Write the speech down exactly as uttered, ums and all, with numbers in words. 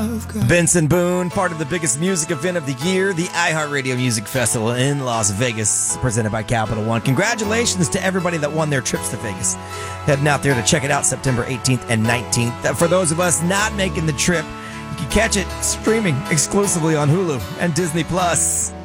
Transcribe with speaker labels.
Speaker 1: Benson Boone, part of the biggest music event of the year, the iHeartRadio Music Festival in Las Vegas, presented by Capital One. Congratulations to everybody that won their trips to Vegas. Heading out there to check it out September eighteenth and nineteenth. For those of us not making the trip, you can catch it streaming exclusively on Hulu and Disney Plus.